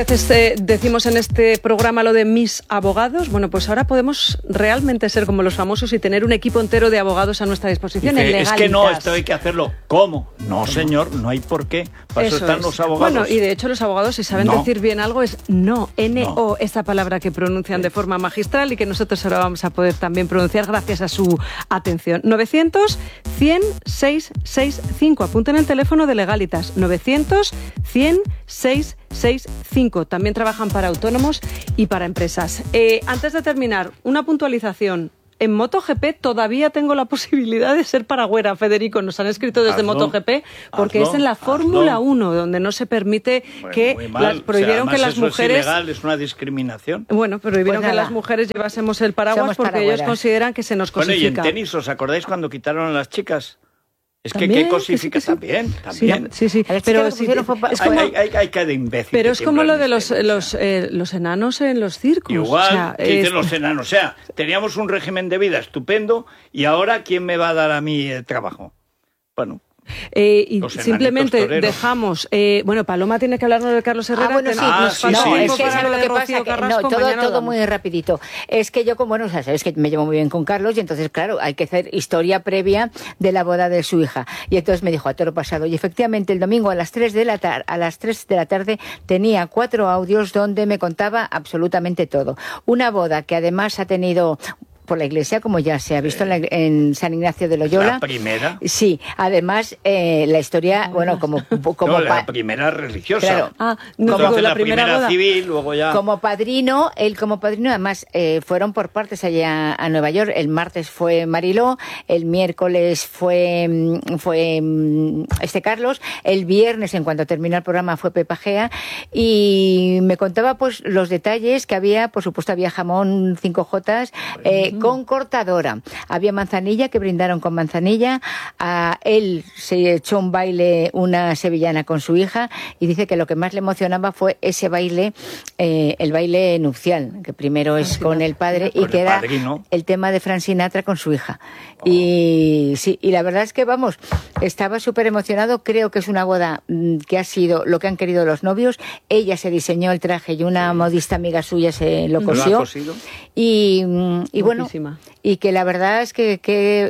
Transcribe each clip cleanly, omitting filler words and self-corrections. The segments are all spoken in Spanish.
A veces decimos en este programa lo de mis abogados. Bueno, pues ahora podemos realmente ser como los famosos y tener un equipo entero de abogados a nuestra disposición. Dice, es que no, esto hay que hacerlo. ¿Cómo? No, señor, no hay por qué. Para eso están los abogados. Bueno, y de hecho los abogados, si saben decir bien algo, es no, N-O, esta palabra que pronuncian de forma magistral y que nosotros ahora vamos a poder también pronunciar gracias a su atención. 900-100-665. Apunten el teléfono de Legalitas. 900-100-665. También trabajan para autónomos y para empresas. Antes de terminar, una puntualización. En MotoGP todavía tengo la posibilidad de ser paragüera, Federico. Nos han escrito desde MotoGP porque es en la Fórmula 1 donde no se permite prohibieron que las mujeres... Es ilegal, es una discriminación. Bueno, prohibieron que las mujeres llevásemos el paraguas porque ellos consideran que se nos cosifica. Bueno, y en tenis, ¿os acordáis cuando quitaron a las chicas? Es que qué cosifica también. Sí. Pero hay que de imbécil. Pero es como lo de los enanos en los circos. Igual, ¿qué dicen los enanos? O sea, teníamos un régimen de vida estupendo y ahora ¿quién me va a dar a mí el trabajo? Bueno. Y simplemente dejamos... bueno, Paloma tiene que hablarnos de Carlos Herrera. Es que ¿sabes lo que pasa? Todo muy rapidito. Es que yo, sabes que me llevo muy bien con Carlos y entonces, claro, hay que hacer historia previa de la boda de su hija. Y entonces me dijo a toro pasado. Y efectivamente el domingo a las 3 de la tarde tenía 4 audios donde me contaba absolutamente todo. Una boda que además ha tenido... por la iglesia, como ya se ha visto en San Ignacio de Loyola. ¿La primera? Sí, además la historia, la primera religiosa. Claro. La primera civil, luego ya... Como padrino, además, fueron por partes allá a Nueva York. El martes fue Mariló, el miércoles fue Carlos, el viernes, en cuanto terminó el programa, fue Pepa Gea, y me contaba pues los detalles que había. Por supuesto había jamón 5J, con cortadora. Había manzanilla, que brindaron con manzanilla. Él se echó un baile, una sevillana con su hija, y dice que lo que más le emocionaba fue ese baile, el baile nupcial, que primero es con el padre y que era el tema de Frank Sinatra con su hija. Y sí, y la verdad es que estaba súper emocionado. Creo que es una boda que ha sido lo que han querido los novios. Ella se diseñó el traje y una modista amiga suya se lo cosió. ¿Lo ha cosido? Y bueno, y que la verdad es que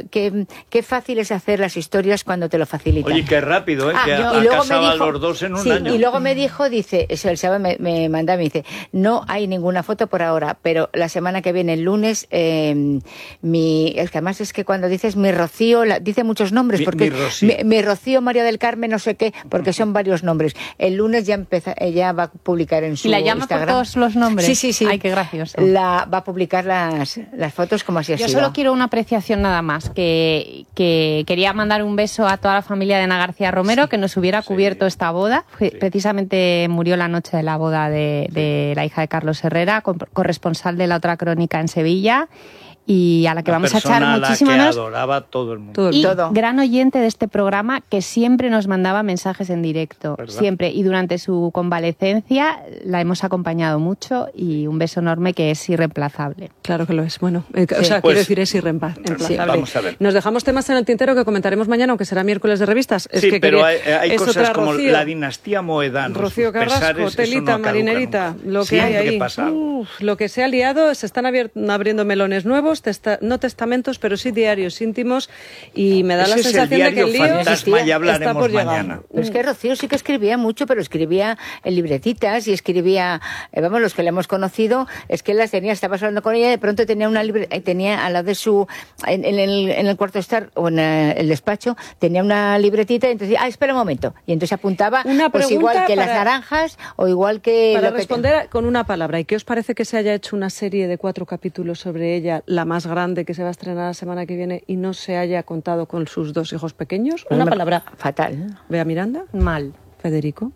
qué fácil es hacer las historias cuando te lo facilitan. Oye, qué rápido, que ha casado a los dos en un año. Y luego me dijo, dice, el sábado me manda, me dice, no hay ninguna foto por ahora, pero la semana que viene, el lunes, el que además es que cuando dices mi Rocío, dice muchos nombres, porque mi Rocío María del Carmen, no sé qué, porque son varios nombres. El lunes ella va a publicar en su Instagram. ¿Y la llama por todos los nombres? Sí. Ay, qué gracioso. Va a publicar las fotos como así ha sido. Yo solo quiero una apreciación nada más, que quería mandar un beso a toda la familia de Ana García Romero, que nos hubiera cubierto esta boda. Precisamente murió la noche de la boda de la hija de Carlos Herrera, corresponsal de La Otra Crónica en Sevilla, y a la que vamos a echar muchísimo menos. Adoraba todo el mundo. Y gran oyente de este programa, que siempre nos mandaba mensajes en directo, siempre, y durante su convalecencia la hemos acompañado mucho, y un beso enorme, que es irreemplazable. Claro que lo es. Bueno, quiero decir, es irreemplazable. Vamos a ver. Nos dejamos temas en el tintero que comentaremos mañana, aunque será miércoles de revistas. Pero hay cosas como la dinastía Moedano, Rocío Carrasco, Telita, Marinerita, lo que hay ahí. Lo que se ha liado, se están abriendo melones nuevos, no testamentos, pero sí diarios íntimos, y me da la sensación de que el lío está por llegar. Pero es que Rocío sí que escribía mucho, pero escribía en libretitas y escribía, los que le hemos conocido, es que las tenía, estaba hablando con ella, de pronto tenía tenía al lado de su, en el cuarto de estar, o en el despacho, tenía una libretita, y entonces, espera un momento, y entonces apuntaba, pues igual que las naranjas, o igual que... Para responder con una palabra, ¿y qué os parece que se haya hecho una serie de 4 capítulos sobre ella, la más grande, que se va a estrenar la semana que viene, y no se haya contado con sus 2 hijos pequeños? Una palabra. Fatal. Bea Miranda. Mal. Federico.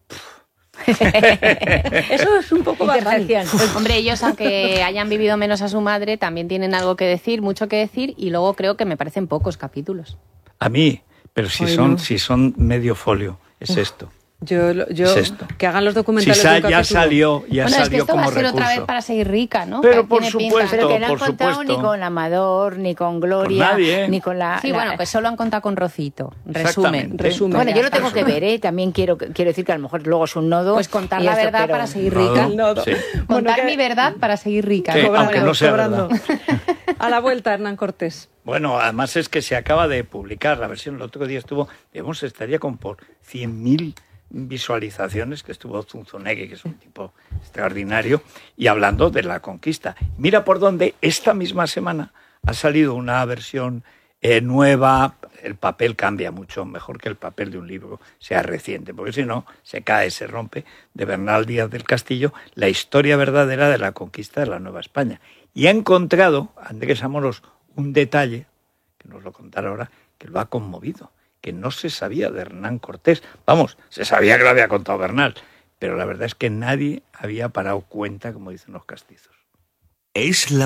Eso es un poco bajal. Hombre, ellos, aunque hayan vivido menos a su madre, también tienen algo que decir, mucho que decir, y luego creo que me parecen pocos capítulos. A mí, pero si son medio folio, es esto. Es esto. Que hagan los documentales Si de un ya capítulo. salió Bueno, es que esto como va a ser recurso. otra vez para seguir rica, ¿no? Pero Que por tiene pinta. supuesto, Pero que no han por contado supuesto. ni con Amador, ni con Gloria, Con nadie. ni con la... Sí, la- bueno, que solo han contado con Rocito. Exactamente. Resumen. Bueno, yo lo tengo Resumen. que ver, ¿eh? También quiero decir que a lo mejor luego es un nodo. Pues contar y la esto, verdad pero- para seguir Nodo, rica. Nodo. sí. Bueno, Contar que- mi verdad para seguir rica. Sí, ¿no? aunque no sea cobrando. verdad. A la vuelta, Hernán Cortés. Bueno, además es que se acaba de publicar la versión, el otro día estaría con por 100.000 visualizaciones, que estuvo Zunzunegui, que es un tipo extraordinario, y hablando de la conquista. Mira por dónde esta misma semana ha salido una versión nueva. El papel cambia mucho, mejor que el papel de un libro sea reciente, porque si no, se cae, se rompe, de Bernal Díaz del Castillo, la historia verdadera de la conquista de la Nueva España. Y ha encontrado, Andrés Amorós, un detalle, que nos lo contará ahora, que lo ha conmovido, que no se sabía de Hernán Cortés. Vamos, se sabía que lo había contado Bernal, pero la verdad es que nadie había parado cuenta, como dicen los castizos. Es la